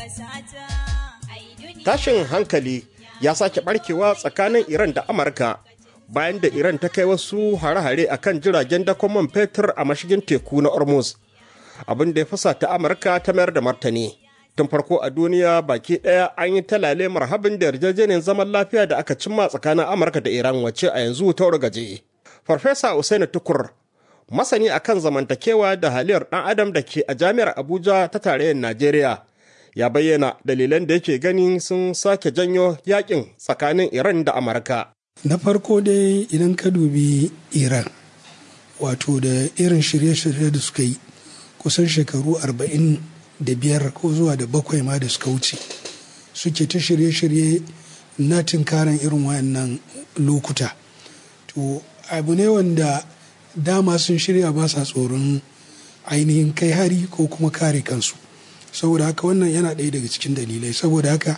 Tashin hankali ya sake barkewa tsakanin Iran da Amurka bayan da Iran ta kai wasu hare-hare a kan jiragen dakon man fetur a mashigin teku na Hormuz. Abin da ya fusata Amurka ta mayar da martani. Tun farko a duniya baki ɗaya an yi talale marhabin da yarjejeniyar zaman lafiya da aka cimma tsakanin Amurka da Iran wacce a yanzu ta gaje. Farfesa Usaini Tukur, masani akan zamantakewa da haliyar ɗan adam da ke a Jami'ar Abuja ta tarayyar Najeriya, ya bayyana dalilan da yake ganin sun sake janyo yakin tsakanin Iran da Amurka. Na farko dai idan ka dubi Iran, wato da irin shirye-shirye da suka yi kusan shekaru 45 ko zuwa da 7 ma da suka wuce, suke ta shirye-shirye na tinkaran irin wayannan lokuta. To abu ne wanda dama sun shirya ba sa tsoron ainihin kai hari ko kuma kare kansu. Saboda haka wannan yana ɗaya daga cikin dalilai. Saboda haka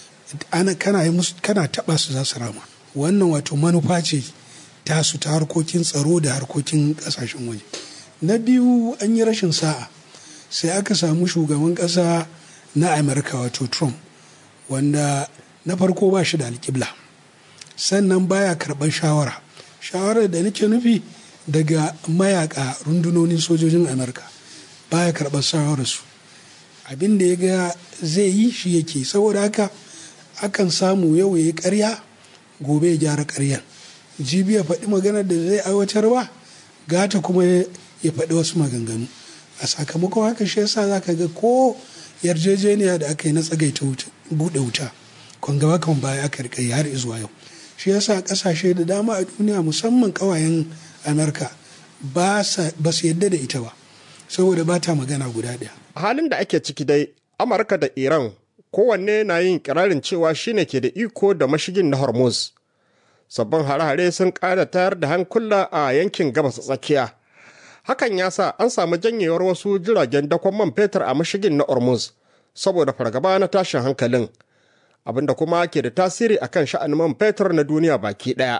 kana taɓa su za su rama. Wannan wato manufa ce tasu ta harkokin tsaro da harkokin ƙasashen waje. Na biyu, an yi rashin sa'a sai aka samu shugaban ƙasa na Amurka wato Trump, wanda na farko ba shi da alƙibla, sannan baya karɓar shawarar da nake nufi daga mayaka rundunonin sojojin Amurka, baya karɓar shawararsu. Abin da ya ga zai yi shi yake. Saboda haka akan samu yau ya yi ƙarya, gobe ya gyara ƙaryar, jibi ya faɗi maganar da zai aiwatar ba, gata kuma ya faɗi wasu maganganu. A sakamakon haka shi yasa za ka ga ko yarjejeniya da aka yi na tsagaita buɗe wuta kun gaba kan baya aka riƙa har zuwa yau. Shi yasa ƙasashe da dama a duniya musamman ƙawayen Amurka ba su yadda da ita ba, saboda ba ta magana guda ɗaya. A halin da ake ciki dai, Amurka da Iran kowanne na yin kirarin cewa shine ke da iko da mashigin na Hormuz. Sabbin hare-hare sun ƙara tayar da hankula a yankin gabas tsakiya. Hakan ya sa an samu janyewar wasu jiragen dakon man fetur a mashigin na Hormuz saboda fargaba na tashin hankalin, abinda kuma ke da tasiri akan sha'anin man fetur na duniya baki ɗaya.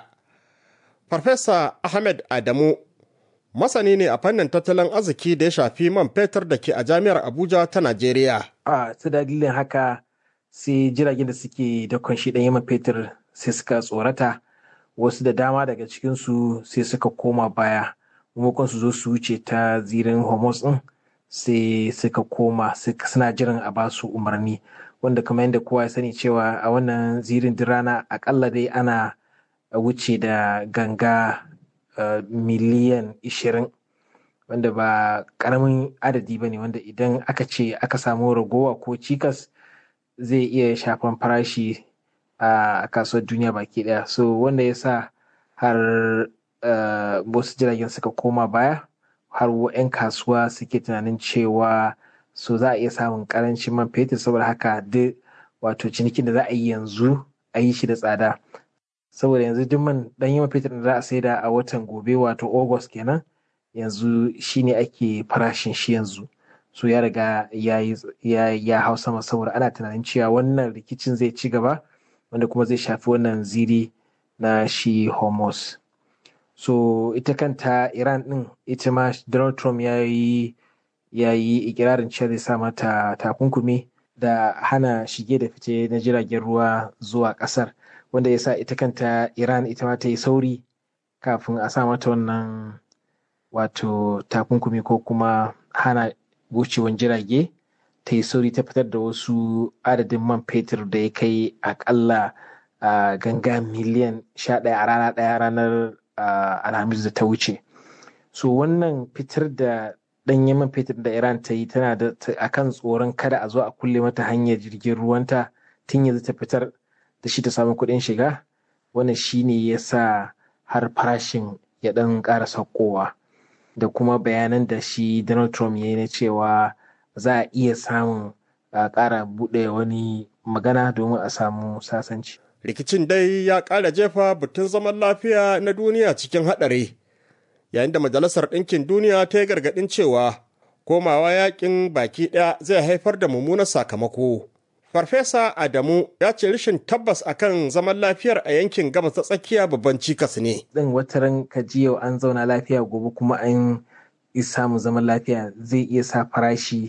Farfesa Ahmed Adamu, masani ne a fannin tattalin arziki da ya shafi man fetur da ke a Jami'ar Abuja ta Najeriya. Ta dalilin haka sai jiragen da suke dakon shi ɗanyen man fetur sai suka tsorata, wasu da dama daga cikinsu sai suka koma baya, maimakon su zo su wuce ta zirin Hormuz ɗin sai suka koma suna jiran a basu umarni, wanda kamar yadda kowa ya sani cewa a wannan zirin rana akalla dai ana wuce da ganga miliyan 20, wanda ba karamin adadi ba ne, wanda idan aka ce aka samu ragowa ko cikas zai iya shafan farashi a kasuwar duniya baki daya. So wanda ya sa har wasu jiragen suka koma baya, har 'yan kasuwa suke tunanin cewa so za a iya samun karancin man fetur, saboda haka duk wato cinikin da za a yi yanzu a yi shi da tsada, saboda yanzu duk man ɗanyen man fetur da za a saida a watan gobe wato August kenan, yanzu shine ake farashin shi yanzu. So ya riga ya hau sama, saboda ana tunanin cewa wannan rikicin zai ci gaba, wanda kuma zai shafi wannan ziri na shi Hormuz. So ita kanta Iran din, ita ma Donald Trump ya yi ikirarin cewa zai sa mata takunkumi da hana shige da fice na jiragen ruwa zuwa kasar, wanda ya sa ita kanta Iran ita ma ta yi sauri kafin a sa mata wannan wato takunkumi ko kuma hana wucewan jirage, ta yi sauri ta fitar da wasu adadin man fetur da ya kai akalla ganga miliyan 11 a rana ɗaya, ranar Alhamis da ta wuce. So wannan fitar da ɗanyen man fetur da Iran ta yi tana da akan tsoron kada a zo a kulle mata hanyar jirgin ruwanta tun yanzu ta fitar da shi ta samu kuɗin shiga. Wannan shi ne ya sa har farashin ya ɗan ƙara saukowa, da kuma bayanan da shi Donald Trump ya yi na cewa za a iya samun ƙara buɗe wani magana domin a samu sasanci. Rikicin dai ya ƙara jefa batun zaman lafiya na duniya cikin haɗari, yayin da Majalisar Ɗinkin Duniya ta yi gargaɗin cewa komawa yakin baki ɗaya zai haifar da mummunan sakamako. Farfesa Adamu ya ce rashin tabbas akan zaman lafiyar a yankin gabas ta tsakiya babban cikas ne. Ɗin wataran kaji yau an zauna lafiya, gobe kuma an samu zaman lafiya, zai iya sa farashi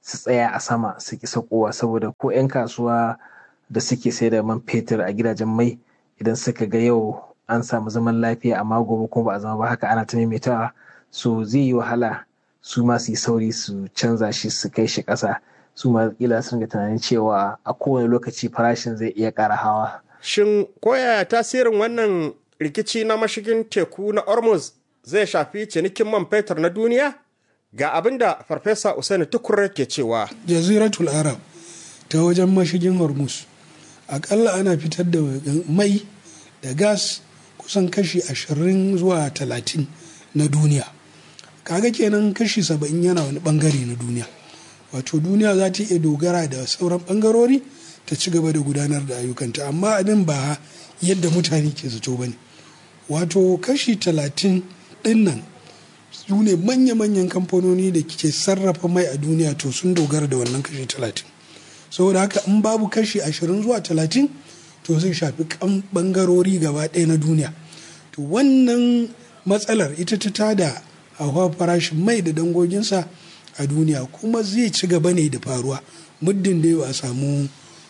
su tsaya a sama su ki sakowa, saboda ko 'yan kasuwa da suke sai da man fetur a gidajen mai idan suka ga yau an samu zaman lafiya amma gobe kuma ba a zama ba haka ana ta maimaitawa, so zai yi wahala su ma su yi sauri su canza shi su kai shi ƙasa, su ma kila sun ga tunanin cewa a kowane lokaci farashin zai iya ƙara hawa. Shin koya tasirin wannan rikici na mashigin teku na Hormuz zai shafi cinikin man fetur na duniya? Ga abin da Farfesa Usaini Tukur ke cewa. Jaziratul Arab ta wajen mashigin Hormuz akalla ana fitar da mai da gas kusan kashi 20 zuwa 30 na duniya. Kaga kenan kashi 70 yana wani bangare na duniya. Wato duniya za ta iya dogara da sauran bangarori ta ci gaba da gudanar da ayyukanta, amma abin ba yadda mutane ke zato ba ne. Wato kashi 30 ɗin nan su ne manya-manyan kamfanoni da ke sarrafa mai a duniya, to sun dogara da wannan kashi 30. Saboda haka in babu kashi 20 zuwa 30 to zai shafi bangarori gaba ɗaya na duniya. To wannan matsalar ita ta tada hawa farashin mai da dangoginsa a duniya, kuma zai ci gaba ne da faruwa muddin da ba a samu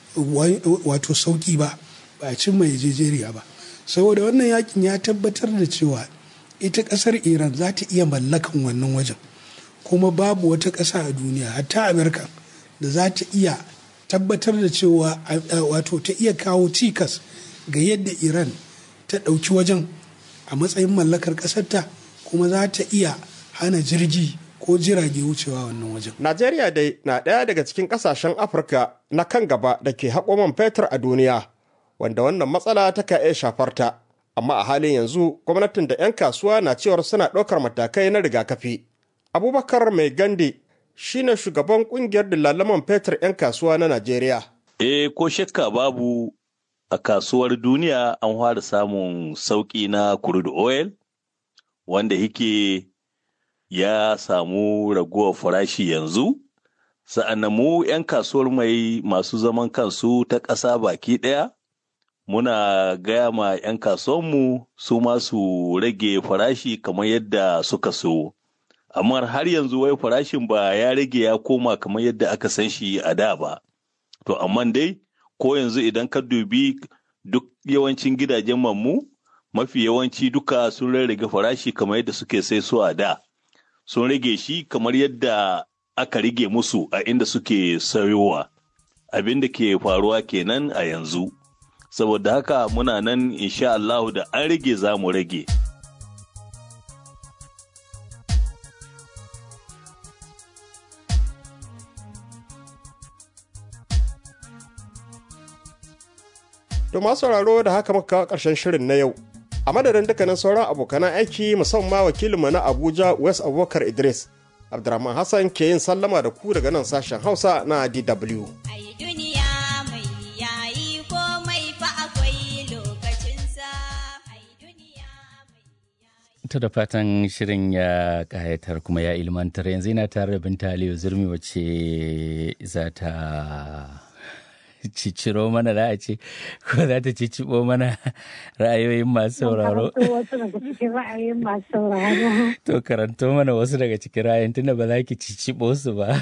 wato sauki ba a cin mai jejeriya ba. Saboda wannan yakin ya tabbatar da cewa ita kasar Iran za ta iya mallakan wannan wajen, kuma babu wata ƙasa a duniya hatta Amerika da za ta iya tabbatar da cewa wato ta iya kawo cikas ga yadda Iran ta ɗauki wajen a matsayin mallakar ƙasarta, kuma za ta iya hana jirgi ko jirage wucewa wannan wajen. Najeriya dai na ɗaya daga cikin ƙasashen Afirka na kan gaba da ke haƙo man fetur a duniya, wanda wannan matsala ta ka iya shafar ta. Amma a halin yanzu gwamnatin da 'yan kasuwa na cewar suna ɗaukar matakai na rigakafi. Abubakar Mai Gande shine shugaban ƙungiyar dillalan fetur 'yan kasuwa na Najeriya. Ko shakka babu, a kasuwar duniya an fara samun sauƙi na crude oil, wanda yake ya samu raguwar farashi yanzu. Sa'annan mu 'yan kasuwar mai masu zaman kansu ta ƙasa baki ɗaya, muna gaya ma 'yan kasuwanmu su masu rage farashi kamar yadda suka so. Amma har yanzu wai farashin ba ya rage ya koma kamar yadda aka san shi a da ba. To amma dai ko yanzu idan ka dubi duk yawancin gidajen mu mafi yawanci duka sun rage farashi kamar yadda suke sai su a da. Sun rage shi kamar yadda aka rage musu a inda suke sayowa. Abin da ke faruwa kenan a yanzu. Saboda haka muna nan insha Allah da an rage za mu rage. To masu sauraro da haka muka ƙarshen shirin na yau. A madadin dukkanin sauran abokanan aiki musamman wakilinmu na Abuja West Abubakar Idris, Abdurrahman Hassan ke yin sallama da ku daga nan sashen Hausa na DW. To da fatan shirin ya ƙayatar kuma ya ilmantar. Yanzu yana tare da Binta Aliyu Zurmi wacce za ta ciciro mana, da a ce ko za ta cicibo mana ra'ayoyin masu sauraro. To karanto mana wasu daga cikin ra'ayin tunda ba za ki cicibo su ba.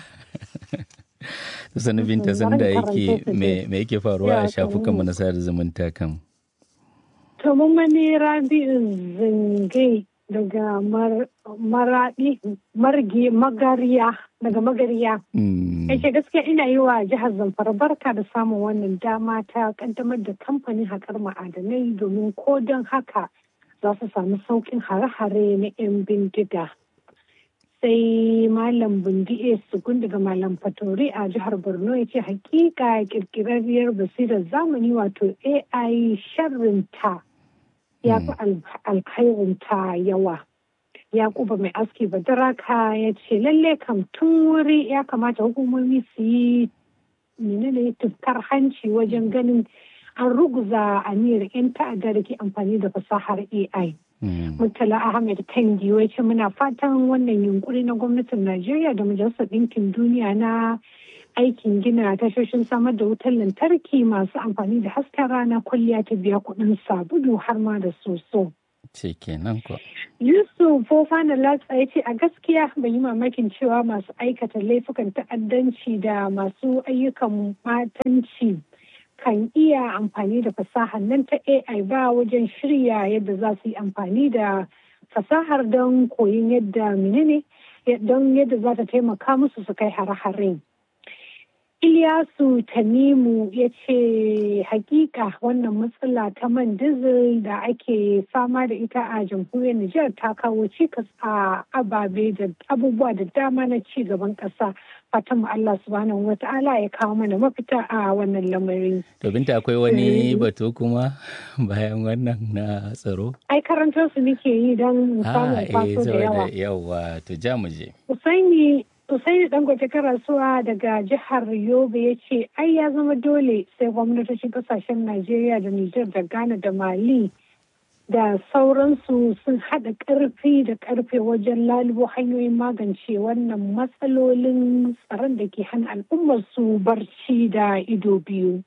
Sani Binta, san da yake me yake faruwa a shafukanmu na sada zumunta kan. To mun mani Rabi'u Zingai daga Maraɗi Magariya daga Magariya. Yace gaskiya ina yi wa jihar Zamfara barka da samun wannan dama ta kaddamar da kamfanin haƙar ma'adanai, domin ko don haka za su samu sauƙin hare-hare na 'yan bindiga. Sai Malam Bundi Sugun daga Malam Fatori a jihar Borno ya ce hakika kirkirarriyar basirar zamani wato AI sharrinta ya fi alkhairinta yawa. Yakuba Mai Aski Badaraka ya ce lalle kam tun wuri ya kamata hukumomi su yi tufkar hanci wajen ganin an ruguza aniyar 'yan ta'adda da ke amfani da fasahar AI. Murtala Ahmed Kandi ya ce muna fatan wannan yunkuri na gwamnatin Najeriya da Majalisar Ɗinkin Duniya na aikin gina tashoshin samar da wutar lantarki masu amfani da hasken rana kwalliya ta biya kuɗin sabulu har ma da soso. ce kenan ko. Yusuf Fofana Latsa ya ce a gaskiya bai yi mamakin cewa masu aikata laifukan ta'addanci da masu ayyukan matanci kan iya amfani da fasahar nan ta AI ba wajen shirya yadda za su yi amfani da fasahar don koyin yadda don yadda za ta taimaka musu su kai hare-hare. Ilyasu Tanimu ya ce hakika wannan matsala ta man diesel da ake fama da ita a jamhuriyar Nijar ta kawo cikas a abubuwa da dama na ci gaban ƙasa. Fatan mu Allah subhanahu wa ta'ala ya kawo mana mafita a wannan lamarin. To Binta akwai wani batu kuma bayan wannan na tsaro? Ai karantar su nake yi don samun kwaso da yawa. Yawa to ja mu je. Usaini Dangote Karasuwa daga jihar Yobe ya ce ai ya zama dole sai gwamnatocin kasashen Najeriya da Nijar da Ghana da Mali da sauransu sun haɗa ƙarfi da ƙarfe wajen lalubo hanyoyin magance wannan matsalolin tsaron da ke hana al'ummar su barci da ido biyu.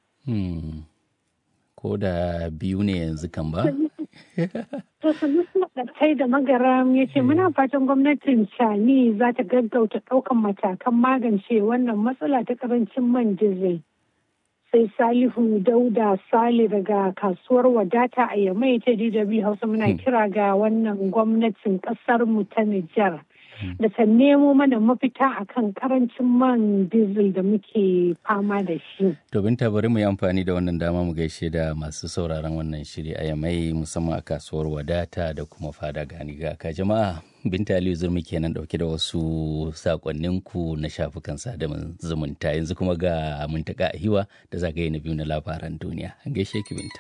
Ko da biyu ne yanzu kan ba? To sannu suna ɗarkai da magaram ya ce muna fatan gwamnatin Cani za ta gaggauta ɗaukan matakan magance wannan matsala ta ƙarancin man diesel. Sai Salihu Dauda Sale daga kasuwar wadata a Yamai ta DW Hausa muna kira ga wannan gwamnatin ƙasar mu ta Nijar da ta nemo mana mafita akan karancin man diesel da muke fama da shi. To Binta bari mu yi amfani da wannan dama mu gaishe da masu sauraron wannan shiri a Yamai musamman a kasuwar wadata da kuma fada gani ga ka jama'a. Binta Aliyu Zurmi kenan dauke da wasu sakonninku na shafukan sada zumunta yanzu kuma ga Muntaka Ahiwa da zagaye na biyu na labaran duniya. An gaishe ki Binta.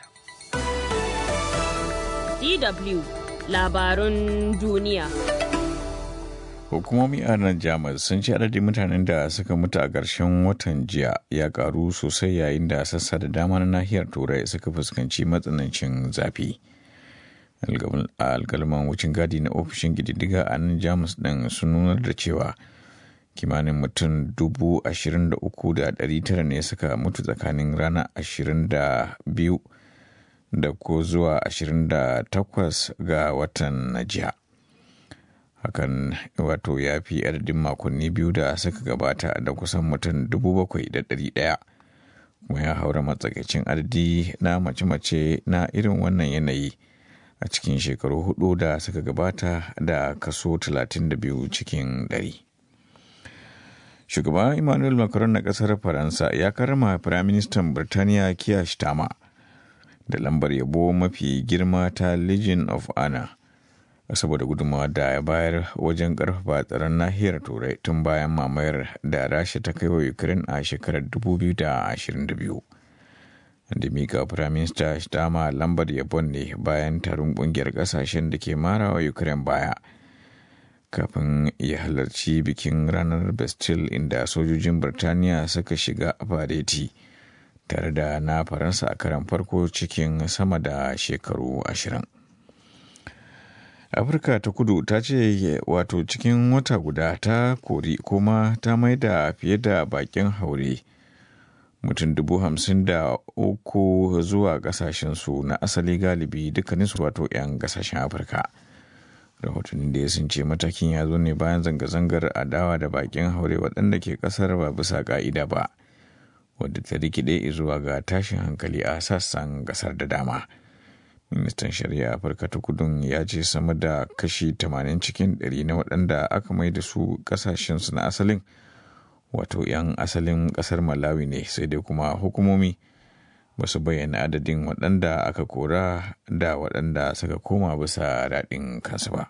DW labarun duniya. Hukumomi a nan Jamus sun ce adadin mutanen da suka mutu a ƙarshen watan jiya ya karu sosai yayin da sassa da dama na nahiyar Turai suka fuskanci matsanancin zafi. Alƙalman wucin gadi na ofishin ƙididdiga a nan Jamus ɗin sun nunar da cewa kimanin mutum 23,900 ne suka mutu tsakanin ranar 22 da ko zuwa 28 ga watan na jiya. Hakan wato ya fi adadin makonni biyu da suka gabata da kusan mutum 7,100 kuma ya haura matsakaicin adadi na mace-mace na irin wannan yanayi a cikin shekaru 4 da suka gabata da kaso 32 cikin 100. Shugaba Emmanuel Macron na kasar Faransa ya karama Firaministan Birtaniya Keir Starmer da lambar yabo mafi girma ta Legion of Honor saboda gudunmawa da ya bayar wajen karfafa tsaron nahiyar Turai tun bayan mamayar da Rasha ta kai wa Ukraine a shekarar 2022. Da mika Firaminista Starmer lambar yabon ne bayan taron kungiyar kasashen da ke mara wa Ukraine baya kafin ya halarci bikin ranar Bastille inda sojojin Birtaniya suka shiga fareti tare da na Faransa a karan farko cikin sama da shekaru 20. Afirka ta kudu ta ce wato cikin wata guda ta kori kuma ta maida fiye da bakin haure mutum 53,000 zuwa kasashensu na asali galibi dukkaninsu wato 'yan kasashen Afirka. Rahotannin da ya sun ce matakin ya zo ne bayan zanga-zangar adawa da bakin haure waɗanda ke ƙasar ba bisa ƙa'ida ba, wadda ta rikide zuwa ga tashin hankali a sassan ƙasar da dama. Ministan Shari'a Afirka ta Kudun ya ce sama da kashi 80 cikin 100 na waɗanda aka mai da su ƙasashensu na asalin wato 'yan asalin ƙasar Malawi ne, sai dai kuma hukumomi ba su bayyana adadin waɗanda aka kora da waɗanda suka koma bisa daɗin kansu ba.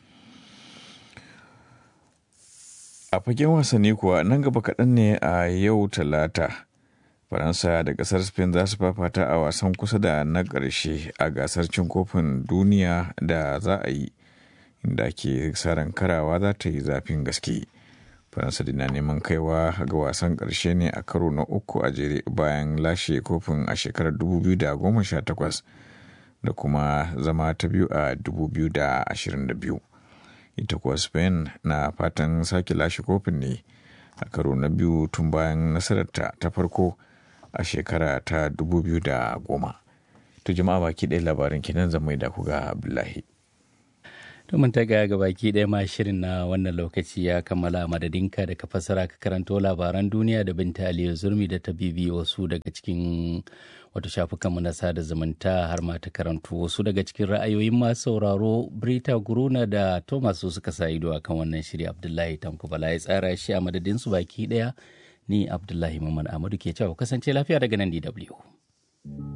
A fagen wasanni kuwa nan gaba kaɗan ne a yau Talata. Faransa da ƙasar Spain za su fafata a wasan kusa da na ƙarshe a gasar cin kofin duniya da za a yi, inda ke saran karawa za ta yi zafin gaske. Faransa na neman kaiwa ga wasan ƙarshe ne a karo na 3 a jere bayan lashe kofin a shekarar 2018 da kuma zama ta biyu a 2022. Ita kuwa Spain na fatan sake lashe kofin ne a karo na biyu tun bayan nasararta ta farko a shekara ta 2010. To jama'a baki ɗaya labarin kenan zan mai da ku ga Abdullahi. mun ta ga baki ɗaya ma shirin na wannan lokaci ya kammala madadinka da ka fassara ka karanto labaran duniya da Binta Aliyu Zurmi da ta bibi wasu daga cikin wato shafukanmu na sada zumunta har ma ta karanto wasu daga cikin ra'ayoyin masu sauraro. Brita Guruna da Thomas su suka sa ido akan wannan shiri. Abdullahi Tanko Bala ya tsara shi a madadin su baki ɗaya. Ni Abdullahi Mamman Ahmadu ke cewa kasance lafiya daga nan DW.